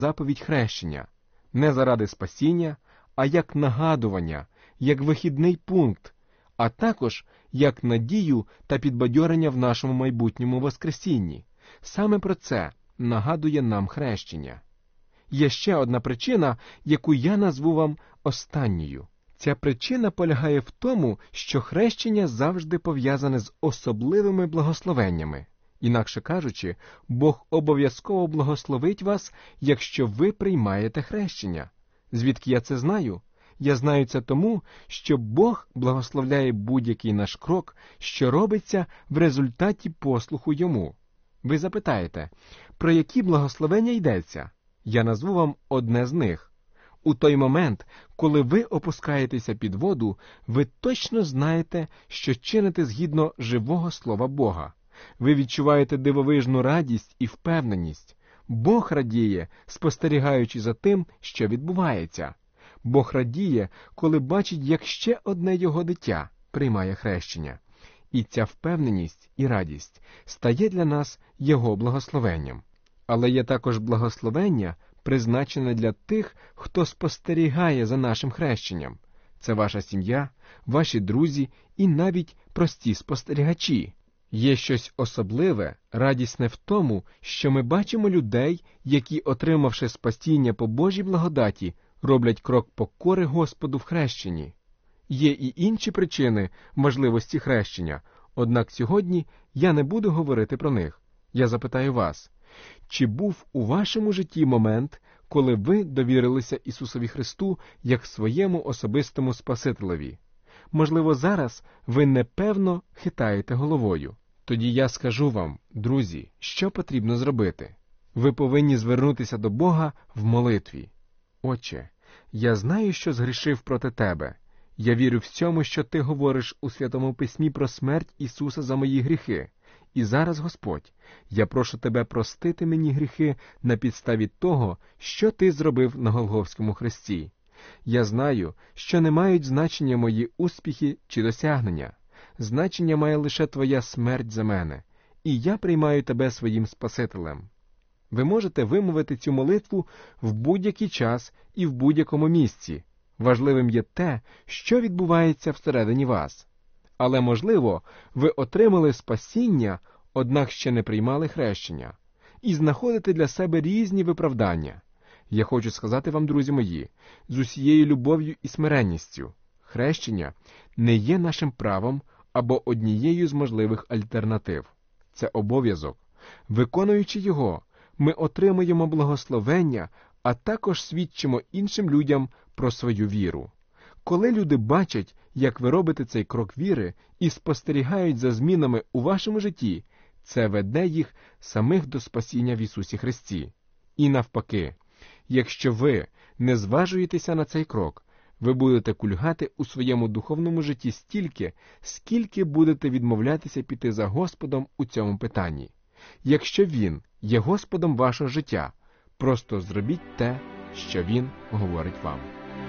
заповідь хрещення не заради спасіння, а як нагадування, як вихідний пункт, а також як надію та підбадьорення в нашому майбутньому воскресінні. Саме про це нагадує нам хрещення. Є ще одна причина, яку я назву вам останньою. Ця причина полягає в тому, що хрещення завжди пов'язане з особливими благословеннями. Інакше кажучи, Бог обов'язково благословить вас, якщо ви приймаєте хрещення. Звідки я це знаю? Я знаю це тому, що Бог благословляє будь-який наш крок, що робиться в результаті послуху Йому. Ви запитаєте, про які благословення йдеться? Я назву вам одне з них. У той момент, коли ви опускаєтеся під воду, ви точно знаєте, що чините згідно живого слова Бога. Ви відчуваєте дивовижну радість і впевненість. Бог радіє, спостерігаючи за тим, що відбувається. Бог радіє, коли бачить, як ще одне його дитя приймає хрещення. І ця впевненість і радість стає для нас його благословенням. Але є також благословення, призначене для тих, хто спостерігає за нашим хрещенням. Це ваша сім'я, ваші друзі і навіть прості спостерігачі. Є щось особливе, радісне в тому, що ми бачимо людей, які, отримавши спасіння по Божій благодаті, роблять крок покори Господу в хрещенні. Є і інші причини важливості хрещення, однак сьогодні я не буду говорити про них. Я запитаю вас, чи був у вашому житті момент, коли ви довірилися Ісусові Христу як своєму особистому Спасителеві? Можливо, зараз ви непевно хитаєте головою. Тоді я скажу вам, друзі, що потрібно зробити. Ви повинні звернутися до Бога в молитві. Отче, я знаю, що згрішив проти Тебе. Я вірю в цьому, що Ти говориш у Святому Письмі про смерть Ісуса за мої гріхи. І зараз, Господь, я прошу Тебе простити мені гріхи на підставі того, що Ти зробив на Голгофському хресті. Я знаю, що не мають значення мої успіхи чи досягнення. Значення має лише Твоя смерть за мене, і я приймаю Тебе своїм Спасителем. Ви можете вимовити цю молитву в будь-який час і в будь-якому місці. Важливим є те, що відбувається всередині вас. Але, можливо, ви отримали спасіння, однак ще не приймали хрещення, і знаходите для себе різні виправдання. Я хочу сказати вам, друзі мої, з усією любов'ю і смиренністю, хрещення не є нашим правом або однією з можливих альтернатив. Це обов'язок. Виконуючи його, ми отримуємо благословення, а також свідчимо іншим людям про свою віру. Коли люди бачать, як ви робите цей крок віри і спостерігають за змінами у вашому житті, це веде їх самих до спасіння в Ісусі Христі. І навпаки, якщо ви не зважуєтеся на цей крок, ви будете кульгати у своєму духовному житті стільки, скільки будете відмовлятися піти за Господом у цьому питанні. Якщо Він є Господом вашого життя, просто зробіть те, що Він говорить вам.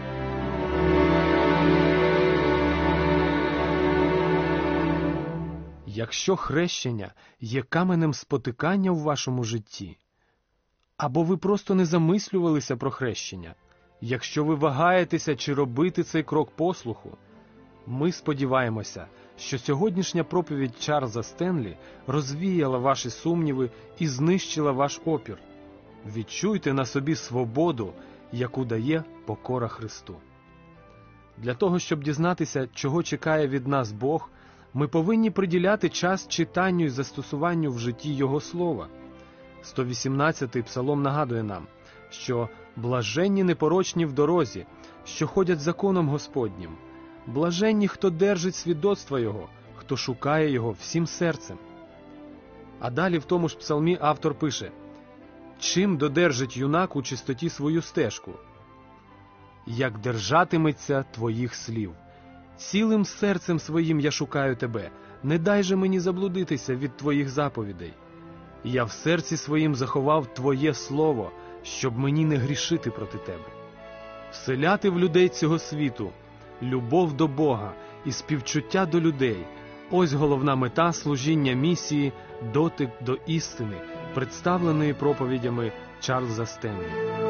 Якщо хрещення є каменем спотикання в вашому житті, або ви просто не замислювалися про хрещення, якщо ви вагаєтеся, чи робити цей крок послуху, ми сподіваємося, що сьогоднішня проповідь Чарльза Стенлі розвіяла ваші сумніви і знищила ваш опір. Відчуйте на собі свободу, яку дає покора Христу. Для того, щоб дізнатися, чого чекає від нас Бог, ми повинні приділяти час читанню і застосуванню в житті Його Слова. 118-й псалом нагадує нам, що «блаженні непорочні в дорозі, що ходять законом Господнім, блаженні, хто держить свідоцтва Його, хто шукає Його всім серцем». А далі в тому ж псалмі автор пише: «Чим додержить юнак у чистоті свою стежку? Як держатиметься твоїх слів. Цілим серцем своїм я шукаю тебе, не дай же мені заблудитися від твоїх заповідей. Я в серці своїм заховав твоє слово, щоб мені не грішити проти тебе». Вселяти в людей цього світу любов до Бога і співчуття до людей – ось головна мета служіння місії «Дотик до істини» представленої проповідями Чарльза Стенлі.